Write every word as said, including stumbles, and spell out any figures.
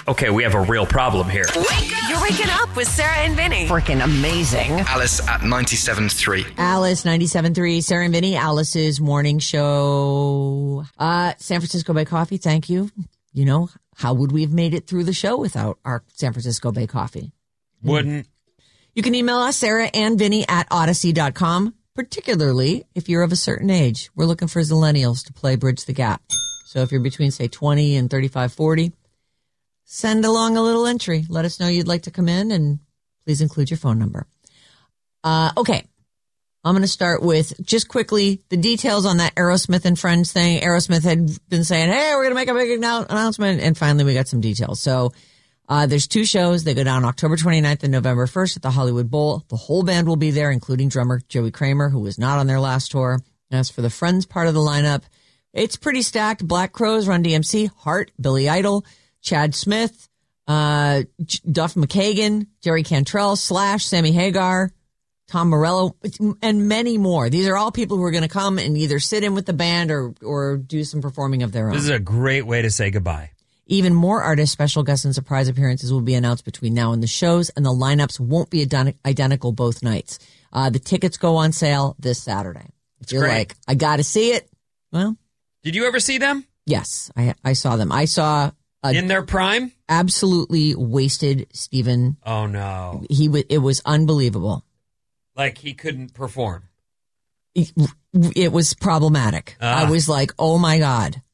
Okay, we have a real problem here. You're waking up with Sarah and Vinny. Freaking amazing. Alice at ninety-seven point three. Alice, ninety-seven point three. Sarah and Vinny, Alice's morning show. Uh, San Francisco Bay Coffee, thank you. You know, how would we have made it through the show without our San Francisco Bay Coffee? Wouldn't. You can email us, Sarah and Vinny at Odyssey dot com, particularly if you're of a certain age. We're looking for Zillennials to play Bridge the Gap. So if you're between, say, twenty and thirty-five, forty, send along a little entry. Let us know you'd like to come in, and please include your phone number. Uh, okay. I'm going to start with, just quickly, the details on that Aerosmith and Friends thing. Aerosmith had been saying, hey, we're going to make a big annou- announcement, and finally we got some details. So uh, there's two shows. They go down October twenty-ninth and November first at the Hollywood Bowl. The whole band will be there, including drummer Joey Kramer, who was not on their last tour. As for the Friends part of the lineup, it's pretty stacked. Black Crowes, Run D M C, Heart, Billy Idol, Chad Smith, uh, Duff McKagan, Jerry Cantrell, Slash, Sammy Hagar, Tom Morello, and many more. These are all people who are going to come and either sit in with the band or or do some performing of their own. This is a great way to say goodbye. Even more artists, special guests, and surprise appearances will be announced between now and the shows, and the lineups won't be ident- identical both nights. Uh, the tickets go on sale this Saturday. If you're great. like, I got to see it, well... Did you ever see them? Yes, I I saw them. I saw a In their prime? absolutely wasted Steven. Oh, no. He w- It was unbelievable. Like he couldn't perform. It, it was problematic. Ah. I was like, oh my God.